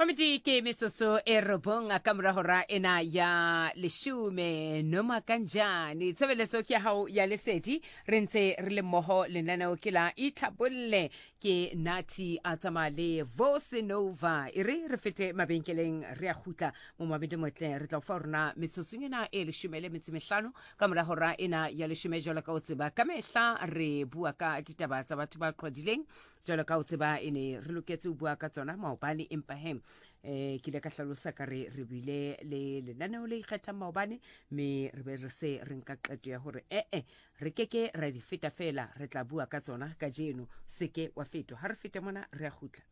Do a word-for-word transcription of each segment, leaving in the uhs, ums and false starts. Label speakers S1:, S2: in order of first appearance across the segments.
S1: Mamiti ke mesoso e robong a kamora hora ena ya leshume noma kanjani tsebeleso ke hao ya lesedi re ntse re le moho lenaneo ke la itlhabolle ke nati a tsamale Vosenova e re re fete mabenkeleng re a khutla mo mabedi motle re tla fa rona mesosonyana e leshume le metsi mehlano kamora hora ena ya leshume jalo ka o tseba ka mehla re bua ka ditaba tsa batho ba qodileng jalo ka o tseba ene re loketse o bua ka tsona maobane empa hem eh ke le ka hlalosa ka re re bile le lenaneo le ikgetha maobane me re be re se re nka qeto ya hore eh eh re keke ra di feta fela re tla bua ka tsona ka jeno seke wa fetwa ha re fete mona re a khutla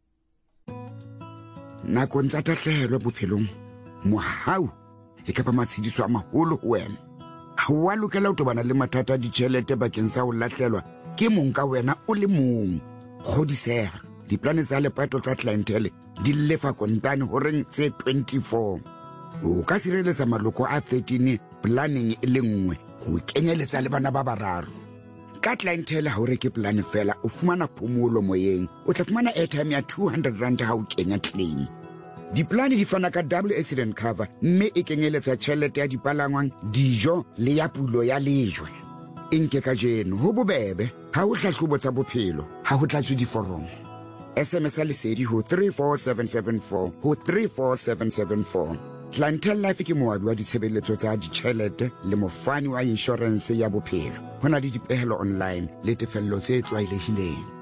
S2: nako ntsa tahlehelo bophelong mohau e ka ba matshidiso a maholo ho wena ha wa lokela ho tobana le mathata di tšhelete bakeng sa ho lahlelwa ke mong ka wena o le mong godiseha diplane tsa lepato tsa clientele di lefa kontane ho reng tse twenty-four o ka sireletsa maloko a thirteen planning e le nngwe ho kenyeletsa le bana ba bararo ka clientele ha o reke plan fela o fumana phomolo moyeng o tla fumana airtime ya two hundred rand ha o kenya claim diplane di fana ka double accident cover mme e kenyeletsa tšhelete ya dipalangwang dijo le ya pulo ya lejwe inke ka jeno ho bobebe ha o hlahlobo tsa bophelo ha ho tlatswe diforomo S M S a lesedi ho three four seven seven four ho three four seven seven four Clientele Life ke moabi wa ditshebeletso tsa ditjhelete le mofani wa insurance ya bophelo hona le dipehelo online le tefello tse tlwaelehileng